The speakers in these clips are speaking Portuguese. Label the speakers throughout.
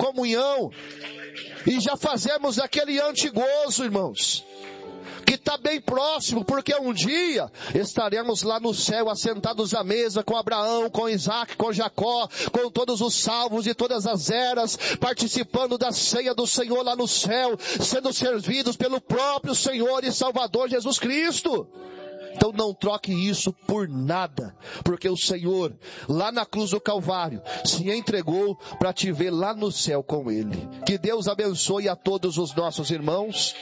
Speaker 1: comunhão e já fazemos aquele antigozo, irmãos, que está bem próximo, porque um dia estaremos lá no céu, assentados à mesa com Abraão, com Isaac, com Jacó, com todos os salvos de todas as eras, participando da ceia do Senhor lá no céu, sendo servidos pelo próprio Senhor e Salvador Jesus Cristo. Então não troque isso por nada, porque o Senhor, lá na cruz do Calvário, se entregou para te ver lá no céu com Ele. Que Deus abençoe a todos os nossos irmãos.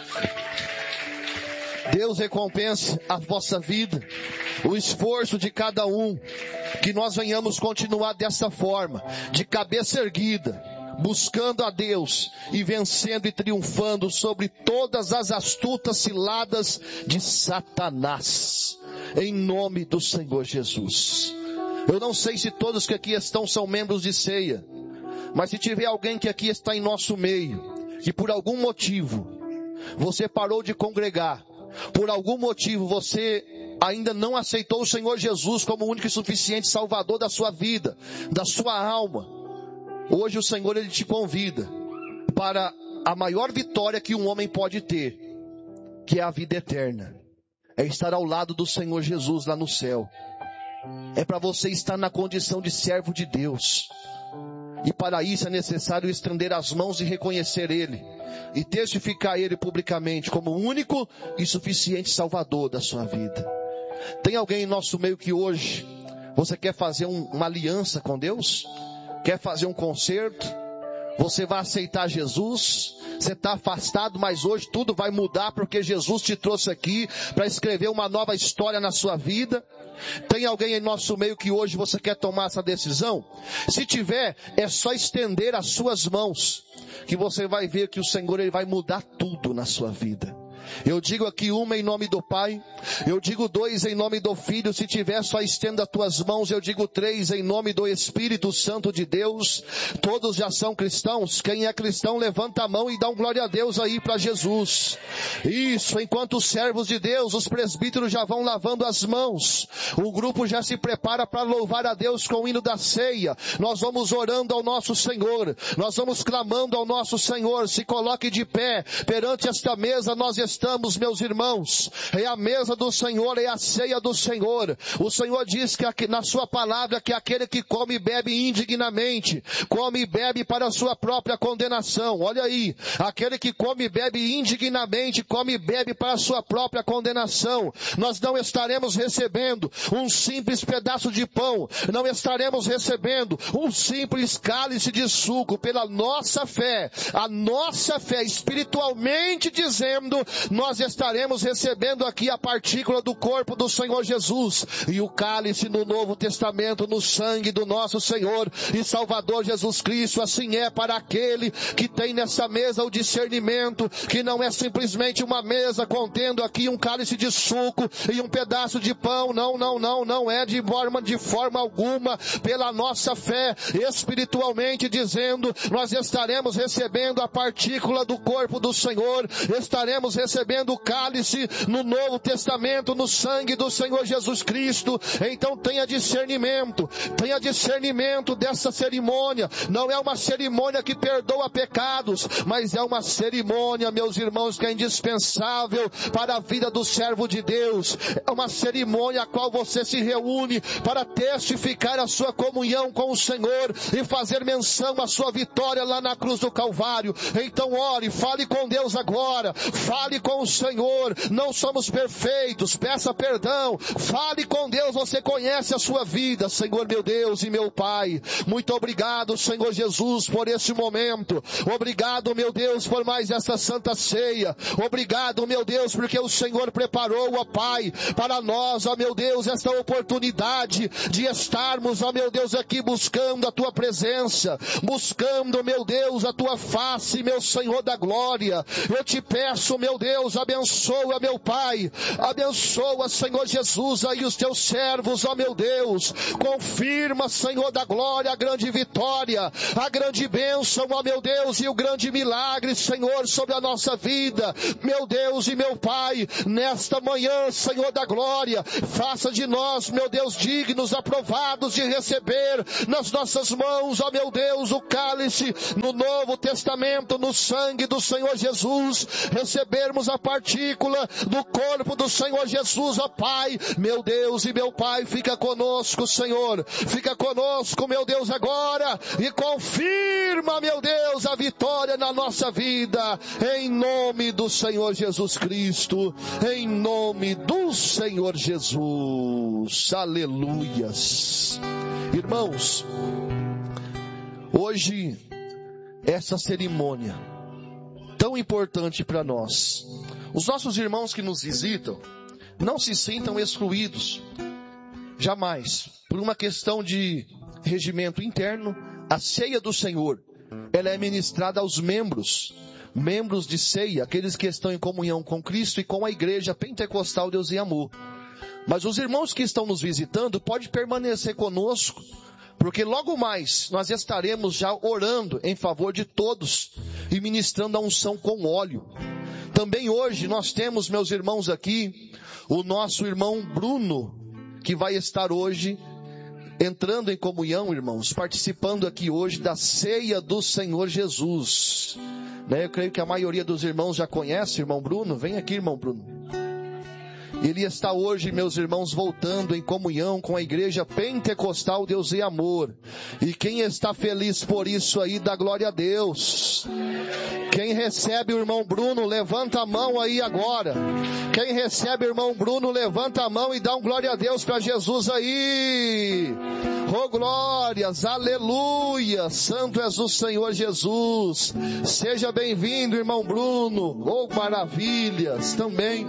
Speaker 1: Deus recompense a vossa vida, o esforço de cada um, que nós venhamos continuar dessa forma, de cabeça erguida, buscando a Deus e vencendo e triunfando sobre todas as astutas ciladas de Satanás, em nome do Senhor Jesus. Eu não sei se todos que aqui estão são membros de ceia, mas se tiver alguém que aqui está em nosso meio, que por algum motivo você parou de congregar, por algum motivo você ainda não aceitou o Senhor Jesus como o único e suficiente Salvador da sua vida, da sua alma, hoje o Senhor Ele te convida para a maior vitória que um homem pode ter, que é a vida eterna. É estar ao lado do Senhor Jesus lá no céu. É para você estar na condição de servo de Deus. E para isso é necessário estender as mãos e reconhecer Ele, e testificar Ele publicamente como o único e suficiente Salvador da sua vida. Tem alguém em nosso meio que hoje você quer fazer uma aliança com Deus? Quer fazer um concerto? Você vai aceitar Jesus? Você está afastado, mas hoje tudo vai mudar porque Jesus te trouxe aqui para escrever uma nova história na sua vida. Tem alguém em nosso meio que hoje você quer tomar essa decisão? Se tiver, é só estender as suas mãos, que você vai ver que o Senhor Ele vai mudar tudo na sua vida. Eu digo aqui uma em nome do Pai, eu digo 2 em nome do Filho, se tiver só estenda as tuas mãos, eu digo 3 em nome do Espírito Santo de Deus. Todos já são cristãos? Quem é cristão levanta a mão e dá um glória a Deus aí para Jesus. Isso, enquanto os servos de Deus, os presbíteros já vão lavando as mãos, o grupo já se prepara para louvar a Deus com o hino da ceia. Nós vamos orando ao nosso Senhor, nós vamos clamando ao nosso Senhor. Se coloque de pé perante esta mesa. Nós estamos, meus irmãos, é a mesa do Senhor, é a ceia do Senhor. O Senhor diz que na sua palavra que aquele que come e bebe indignamente, come e bebe para a sua própria condenação. Olha aí, aquele que come e bebe indignamente, come e bebe para a sua própria condenação. Nós não estaremos recebendo um simples pedaço de pão, não estaremos recebendo um simples cálice de suco. Pela nossa fé, a nossa fé espiritualmente dizendo, nós estaremos recebendo aqui a partícula do corpo do Senhor Jesus e o cálice no Novo Testamento, no sangue do nosso Senhor e Salvador Jesus Cristo. Assim é para aquele que tem nessa mesa o discernimento, que não é simplesmente uma mesa contendo aqui um cálice de suco e um pedaço de pão. Não é de forma alguma. Pela nossa fé, espiritualmente dizendo, nós estaremos recebendo a partícula do corpo do Senhor, estaremos recebendo o cálice no Novo Testamento, no sangue do Senhor Jesus Cristo. Então tenha discernimento dessa cerimônia. Não é uma cerimônia que perdoa pecados, mas é uma cerimônia, meus irmãos, que é indispensável para a vida do servo de Deus. É uma cerimônia a qual você se reúne para testificar a sua comunhão com o Senhor e fazer menção à sua vitória lá na cruz do Calvário. Então ore, fale com Deus agora, fale com o Senhor. Não somos perfeitos, peça perdão, fale com Deus. Você conhece a sua vida. Senhor meu Deus e meu Pai, muito obrigado, Senhor Jesus, por esse momento. Obrigado, meu Deus, por mais essa santa ceia. Obrigado, meu Deus, porque o Senhor preparou, ó Pai, para nós, ó meu Deus, esta oportunidade de estarmos, ó meu Deus, aqui buscando a Tua presença, buscando, meu Deus, a Tua face, meu Senhor da glória. Eu te peço, meu Deus, Deus, abençoa, meu Pai, abençoa, Senhor Jesus, aí os teus servos, ó meu Deus, confirma, Senhor da glória, a grande vitória, a grande bênção, ó meu Deus, e o grande milagre, Senhor, sobre a nossa vida, meu Deus e meu Pai, nesta manhã, Senhor da glória, faça de nós, meu Deus, dignos, aprovados de receber nas nossas mãos, ó meu Deus, o cálice no Novo Testamento, no sangue do Senhor Jesus, recebermos a partícula do corpo do Senhor Jesus, ó Pai, meu Deus e meu Pai, fica conosco, Senhor, fica conosco, meu Deus, agora, e confirma, meu Deus, a vitória na nossa vida, em nome do Senhor Jesus Cristo, em nome do Senhor Jesus, aleluias. Irmãos, hoje, essa cerimônia tão importante para nós, os nossos irmãos que nos visitam, não se sintam excluídos, jamais, por uma questão de regimento interno. A ceia do Senhor, ela é ministrada aos membros de ceia, aqueles que estão em comunhão com Cristo e com a igreja pentecostal Deus e Amor. Mas os irmãos que estão nos visitando, pode permanecer conosco, porque logo mais nós estaremos já orando em favor de todos e ministrando a unção com óleo. Também hoje nós temos, meus irmãos, aqui, o nosso irmão Bruno, que vai estar hoje entrando em comunhão, irmãos, participando aqui hoje da ceia do Senhor Jesus. Eu creio que a maioria dos irmãos já conhece o irmão Bruno. Vem aqui, irmão Bruno. Ele está hoje, meus irmãos, voltando em comunhão com a igreja pentecostal Deus e Amor. E quem está feliz por isso aí, dá glória a Deus. Quem recebe o irmão Bruno, levanta a mão aí agora. Quem recebe o irmão Bruno, levanta a mão e dá um glória a Deus para Jesus aí. Oh glórias, aleluia, santo és o Senhor Jesus. Seja bem-vindo, irmão Bruno. Oh maravilhas, também.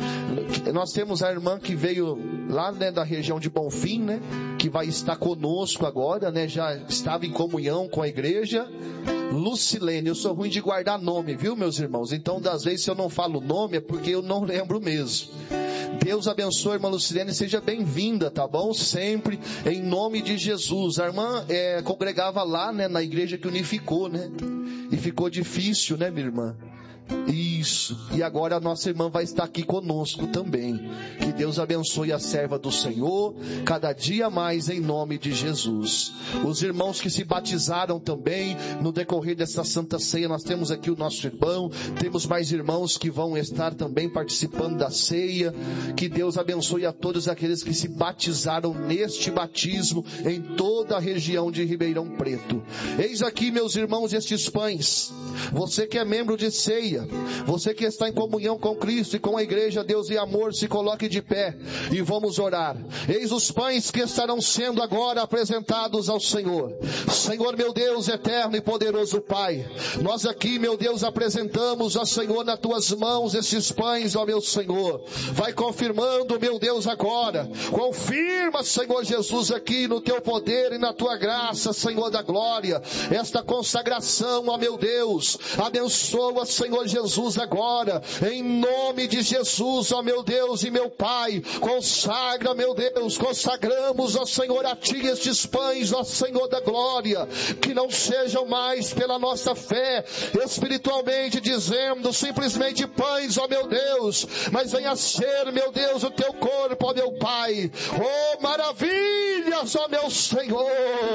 Speaker 1: Nós temos a irmã que veio lá, da região de Bonfim, que vai estar conosco agora, já estava em comunhão com a igreja. Lucilene, eu sou ruim de guardar nome, viu, meus irmãos? Então, das vezes, se eu não falo o nome, é porque eu não lembro mesmo. Deus abençoe, irmã Lucilene, seja bem-vinda, tá bom? Sempre, em nome de Jesus. A irmã congregava lá, na igreja que unificou, E ficou difícil, minha irmã? Isso, e agora a nossa irmã vai estar aqui conosco também. Que Deus abençoe a serva do Senhor, cada dia mais em nome de Jesus. Os irmãos que se batizaram também, no decorrer dessa Santa Ceia, nós temos aqui o nosso irmão, temos mais irmãos que vão estar também participando da ceia. Que Deus abençoe a todos aqueles que se batizaram neste batismo, em toda a região de Ribeirão Preto. Eis aqui, meus irmãos, estes pães. Você que é membro de ceia, você que está em comunhão com Cristo e com a igreja Deus e Amor, se coloque de pé e vamos orar. Eis os pães que estarão sendo agora apresentados ao Senhor. Senhor, meu Deus eterno e poderoso Pai, nós aqui, meu Deus, apresentamos ao Senhor nas tuas mãos esses pães, ó meu Senhor. Vai confirmando, meu Deus, agora. Confirma, Senhor Jesus, aqui no teu poder e na tua graça, Senhor da glória, esta consagração, ó meu Deus. Abençoa, Senhor Jesus, agora, em nome de Jesus, ó meu Deus e meu Pai. Consagra, meu Deus, consagramos, ó Senhor, a Ti estes pães, ó Senhor da glória, que não sejam mais pela nossa fé, espiritualmente dizendo, simplesmente pães, ó meu Deus, mas venha ser, meu Deus, o Teu corpo, ó meu Pai. Oh, maravilhas, ó meu Senhor.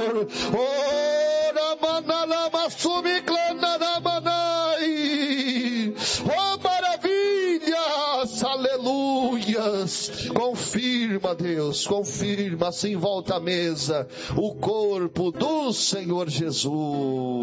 Speaker 1: Oh, ramanalama subiclanaramanai. Oh, maravilhas, aleluias. Confirma, Deus, confirma, assim volta à mesa o corpo do Senhor Jesus.